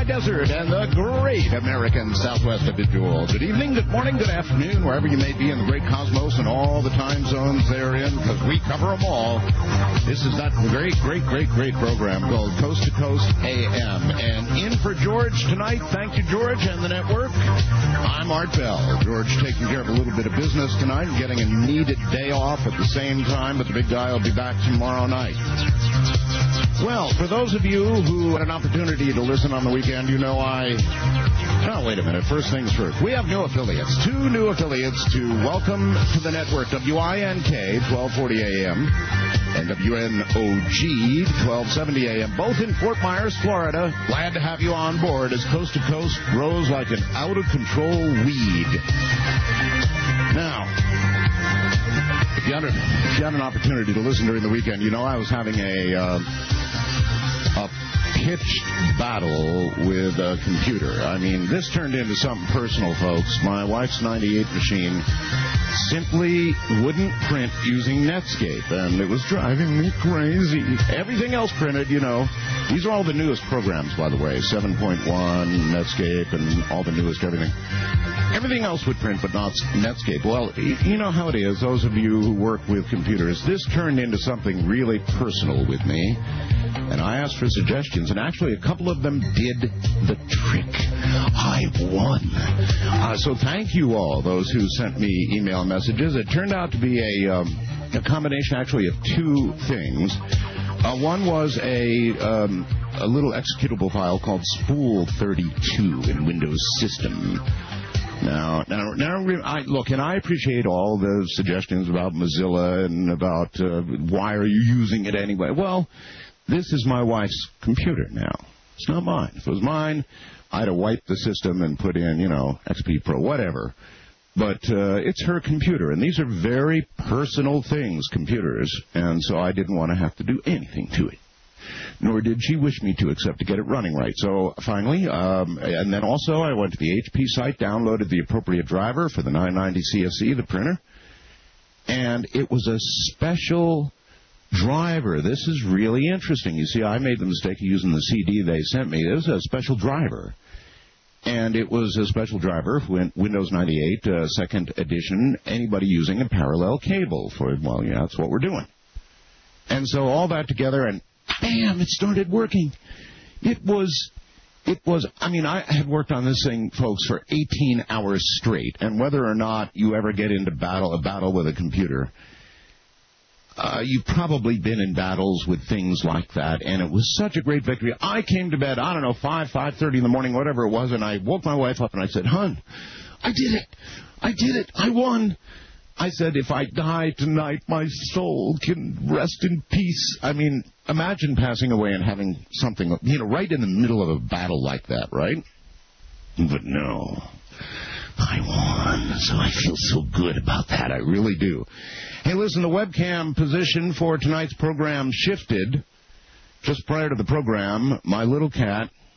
desert and the great American Southwest individual. Good evening, good morning, good afternoon, wherever you may be in the great cosmos and all the time zones therein, because we cover them all. This is that great program called Coast to Coast AM. And in for George tonight, thank you, George, and the network. I'm Art Bell. George taking care of a little bit of business tonight, getting a needed day off at the same time, but the big guy will be back tomorrow night. Well, for those of you who had an opportunity to listen on the weekend, you know Oh, wait a minute. First things first. We have new affiliates. 2 new affiliates to welcome to the network. WINK, 1240 AM, and WNOG, 1270 AM, both in Fort Myers, Florida. Glad to have you on board as Coast to Coast grows like an out-of-control weed. Now, if you had an opportunity to listen during the weekend, you know I was having a pitched battle with a computer. I mean, this turned into something personal, folks. My wife's 98 machine simply wouldn't print using Netscape, and it was driving me crazy. Everything else printed, you know. These are all the newest programs, by the way, 7.1, Netscape, and all the newest everything. Everything else would print, but not Netscape. Well, you know how it is, those of you who work with computers. This turned into something really personal with me, and I asked for suggestions, and actually a couple of them did the trick. I won. So thank you all, those who sent me email messages. It turned out to be a combination, actually, of 2 things. One was a little executable file called Spool32 in Windows System. Now, look, and I appreciate all the suggestions about Mozilla and about why are you using it anyway. Well, this is my wife's computer now. It's not mine. If it was mine, I'd have wiped the system and put in, XP Pro, whatever. But it's her computer, and these are very personal things, computers, and so I didn't want to have to do anything to it. Nor did she wish me to, except to get it running right. So finally, and then also I went to the HP site, downloaded the appropriate driver for the 990 CSE, the printer, and it was a special driver. This is really interesting. You see, I made the mistake of using the CD they sent me. It was a special driver. And it was a special driver for Windows 98, second edition, anybody using a parallel cable for, well, yeah, that's what we're doing. And so all that together, and bam, it started working. It was, I had worked on this thing, folks, for 18 hours straight. And whether or not you ever get into a battle with a computer, you've probably been in battles with things like that, and it was such a great victory. I came to bed, 5:30 in the morning, whatever it was, and I woke my wife up and I said, "Hon, I did it, I won." I said, if I die tonight, my soul can rest in peace. I mean, imagine passing away and having something, right in the middle of a battle like that, right? But no, I won, so I feel so good about that. I really do. Hey, listen, the webcam position for tonight's program shifted. Just prior to the program, my little cat